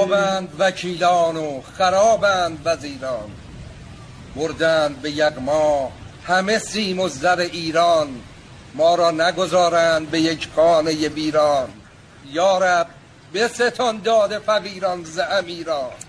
خرابند وکیلان و خرابند وزیران، بردند به یغما همه سیم و زر ایران، ما را نگذارند به یک خانه ویران. یا رب بستان داد فقیران ز امیران.